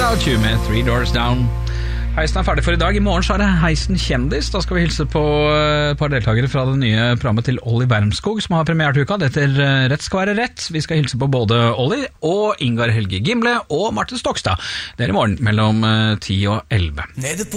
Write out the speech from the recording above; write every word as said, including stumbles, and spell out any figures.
Without You med Three Doors Down. Heisen er ferdig for i dag. I morgen så er det Heisen kjendis. Da skal vi hilse på et par deltakere fra det nye programmet til Olli Wermskog, som har premiere til uka. Det heter Rett skal være rett. Vi skal hilse på både Olli og Ingar Helge Gimle og Martin Stokstad. Det er i morgen mellom ti og elleve. Nede på